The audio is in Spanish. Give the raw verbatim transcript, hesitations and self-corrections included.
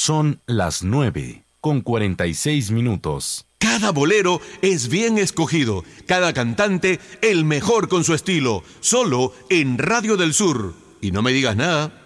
Son las nueve con cuarenta y seis minutos. Cada bolero es bien escogido, cada cantante el mejor con su estilo, solo en Radio del Sur. Y no me digas nada.